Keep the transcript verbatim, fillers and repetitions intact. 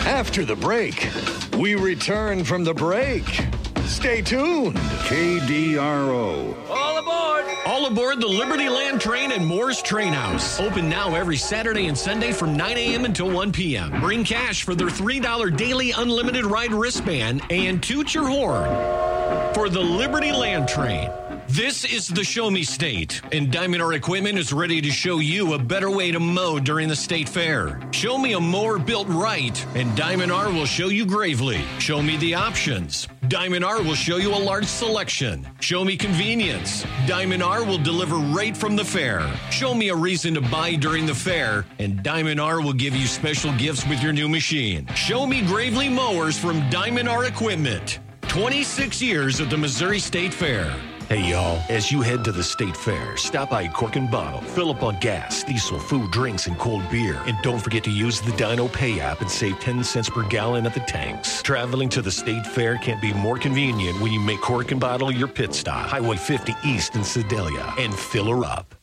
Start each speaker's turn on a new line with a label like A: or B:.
A: After the break, we return from the break. Stay tuned.
B: K D R O.
C: All aboard!
D: All aboard the Liberty Land Train and Moore's Train House. Open now every Saturday and Sunday from nine a.m. until one p.m. Bring cash for their three dollars daily unlimited ride wristband and toot your horn for the Liberty Land Train. This is the Show Me State, and Diamond R Equipment is ready to show you a better way to mow during the state fair. Show me a mower built right, and Diamond R will show you Gravely. Show me the options. Diamond R will show you a large selection. Show me convenience. Diamond R will deliver right from the fair. Show me a reason to buy during the fair, and Diamond R will give you special gifts with your new machine. Show me Gravely mowers from Diamond R Equipment. twenty-six years at the Missouri State Fair. Hey, y'all, as you head to the state fair, stop by Cork and Bottle, fill up on gas, diesel, food, drinks, and cold beer. And don't forget to use the Dino Pay app and save ten cents per gallon at the tanks. Traveling to the state fair can't be more convenient when you make Cork and Bottle your pit stop. Highway fifty East in Sedalia, and fill her up.